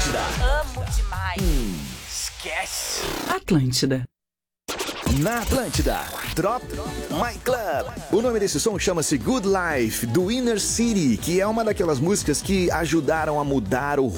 Atlântida. Amo demais. Esquece. Atlântida. Na Atlântida, Drop My Club. O nome desse som chama-se Good Life, do Inner City, que é uma daquelas músicas que ajudaram a mudar o